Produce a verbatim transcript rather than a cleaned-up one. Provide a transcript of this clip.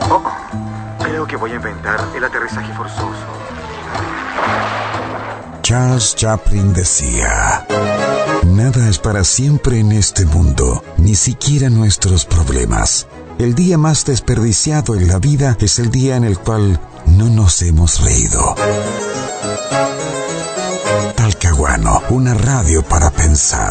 Oh, creo que voy a inventar el aterrizaje forzoso. Charles Chaplin decía: nada es para siempre en este mundo, ni siquiera nuestros problemas. El día más desperdiciado en la vida es el día en el cual no nos hemos reído. Talcahuano, una radio para pensar.